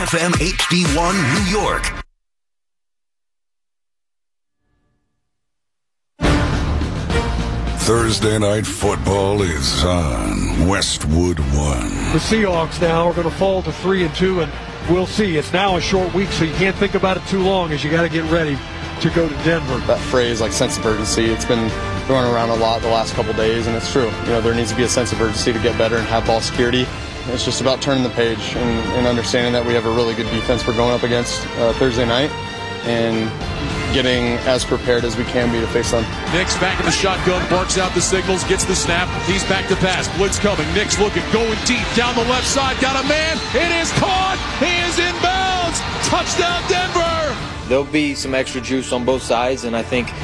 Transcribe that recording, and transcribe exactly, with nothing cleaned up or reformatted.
F M H D one New York. Thursday Night Football is on Westwood One. The Seahawks now are going to fall to three and two, and we'll see. It's now a short week, so you can't think about it too long as you got to get ready to go to Denver. That phrase, like sense of urgency, it's been thrown around a lot the last couple days, and it's true. You know, there needs to be a sense of urgency to get better and have ball security. It's just about turning the page and, and understanding that we have a really good defense we're going up against uh, Thursday night, and getting as prepared as we can be to face them. Nix back in the shotgun, barks out the signals, gets the snap. He's back to pass. Blitz coming. Nix looking, going deep down the left side. Got a man. It is caught. He is inbounds. Touchdown, Denver. There'll be some extra juice on both sides, and I think